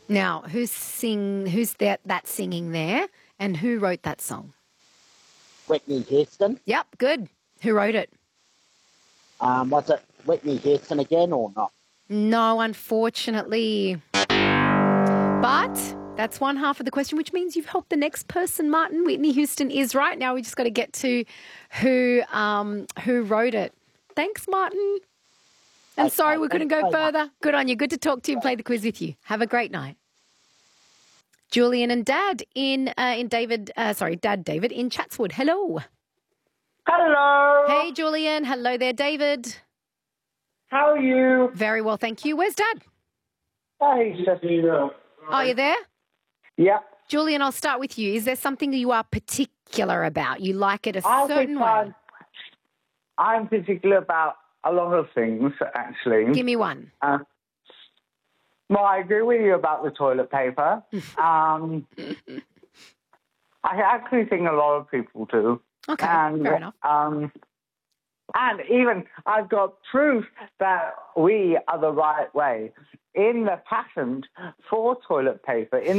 Now, who's that singing there, and who wrote that song? Whitney Houston. Yep, good. Who wrote it? Was it Whitney Houston again or not? No, unfortunately. But that's one half of the question, which means you've helped the next person, Martin. Whitney Houston is right. Now we just got to get to who wrote it. Thanks, Martin. And Okay, sorry we couldn't go thanks so further. Good on you. Good to talk to you and play the quiz with you. Have a great night. Julian and Dad Dad David in Chatswood. Hello. Hello. Hey, Julian. Hello there, David. How are you? Very well, thank you. Where's Dad? Hey, Steffi. Oh, you there? Yep. Julian, I'll start with you. Is there something you are particular about? You like it a certain way? I'm particular about a lot of things, actually. Give me one. Well, I agree with you about the toilet paper. I actually think a lot of people do. Okay, fair enough. And even I've got proof that we are the right way. In the patent for toilet paper, in